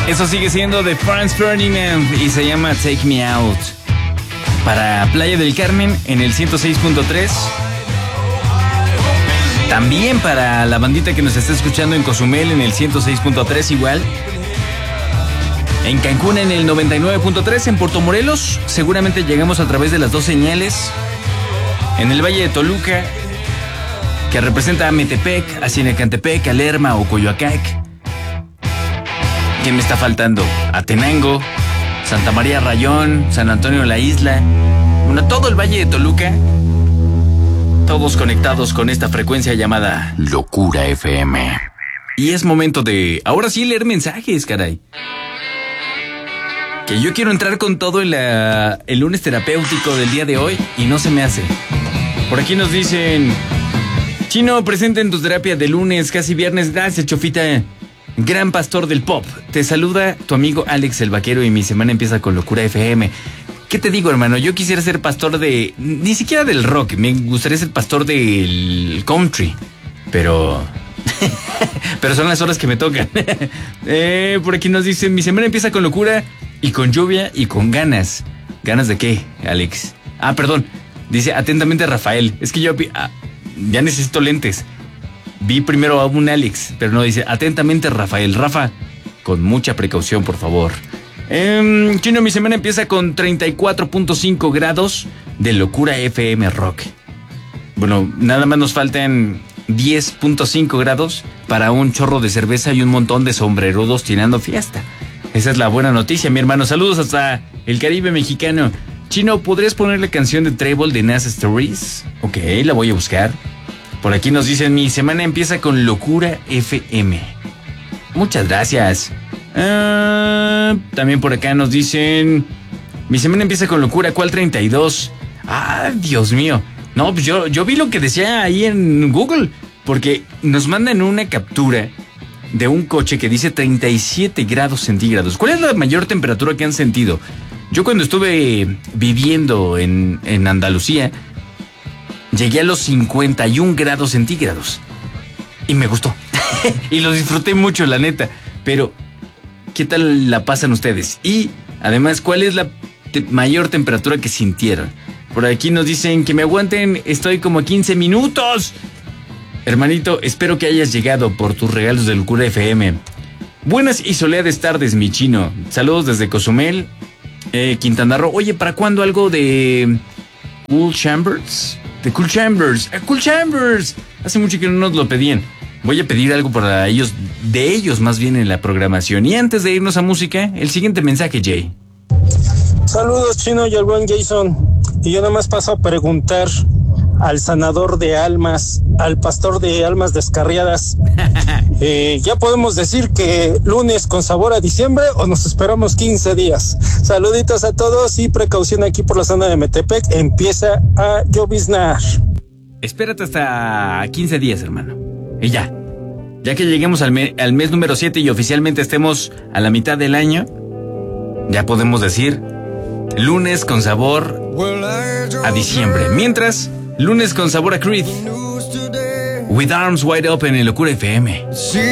Eso sigue siendo de Franz Ferdinand y se llama Take Me Out. Para Playa del Carmen en el 106.3. También para la bandita que nos está escuchando en Cozumel en el 106.3 igual. En Cancún en el 99.3. En Puerto Morelos seguramente llegamos a través de las dos señales. En el Valle de Toluca, que representa a Metepec, a Cinecantepec, a Lerma o Coyoacac. ¿Quién me está faltando? Atenango, Santa María Rayón, San Antonio de la Isla. Bueno, todo el Valle de Toluca. Todos conectados con esta frecuencia llamada Locura FM. Y es momento de, ahora sí, leer mensajes, caray. Que yo quiero entrar con todo el lunes terapéutico del día de hoy y no se me hace. Por aquí nos dicen: Chino, presente en tu terapia de lunes, casi viernes. Gracias, Chofita. Gran pastor del pop. Te saluda tu amigo Alex el Vaquero y mi semana empieza con Locura FM. ¿Qué te digo, hermano? Yo quisiera ser pastor de... Ni siquiera del rock. Me gustaría ser pastor del country. Pero... pero son las horas que me tocan. Por aquí nos dicen: mi semana empieza con locura y con lluvia y con ganas. ¿Ganas de qué, Alex? Ah, perdón. Dice atentamente Rafael. Es que yo ya necesito lentes. Vi primero a un Alex, pero no, dice atentamente Rafael. Rafa, con mucha precaución, por favor. Chino, mi semana empieza con 34.5 grados de Locura FM Rock. Bueno, nada más nos faltan 10.5 grados para un chorro de cerveza y un montón de sombrerudos tirando fiesta. Esa es la buena noticia, mi hermano. Saludos hasta el Caribe mexicano. Chino, ¿podrías poner la canción de Treble de Nas Stories? Ok, la voy a buscar. Por aquí nos dicen: mi semana empieza con Locura FM. Muchas gracias. También por acá nos dicen: mi semana empieza con Locura, ¿cuál 32? Ah, Dios mío. No, pues yo vi lo que decía ahí en Google, porque nos mandan una captura de un coche que dice 37 grados centígrados. ¿Cuál es la mayor temperatura que han sentido? Yo cuando estuve viviendo en Andalucía, llegué a los 51 grados centígrados. Y me gustó. Y lo disfruté mucho, la neta. Pero, ¿qué tal la pasan ustedes? Y, además, ¿cuál es la mayor temperatura que sintieron? Por aquí nos dicen que me aguanten, estoy como a 15 minutos. Hermanito, espero que hayas llegado por tus regalos de Locura FM. Buenas y soleadas tardes, mi chino. Saludos desde Cozumel, Quintana Roo. Oye, ¿para cuándo algo de Cool Chambers? De Cool Chambers. Cool Chambers. Hace mucho que no nos lo pedían. Voy a pedir algo para ellos, de ellos más bien en la programación. Y antes de irnos a música, el siguiente mensaje, Jay. Saludos, Chino y el buen Jason. Y yo nada más paso a preguntar al sanador de almas, al pastor de almas descarriadas. ¿Ya podemos decir que lunes con sabor a diciembre o nos esperamos 15 días? Saluditos a todos y precaución aquí por la zona de Metepec. Empieza a lloviznar. Espérate hasta 15 días, hermano. Y ya que lleguemos al mes número 7 y oficialmente estemos a la mitad del año, ya podemos decir lunes con sabor a diciembre. Mientras, lunes con sabor a Creed, With Arms Wide Open en Locura FM.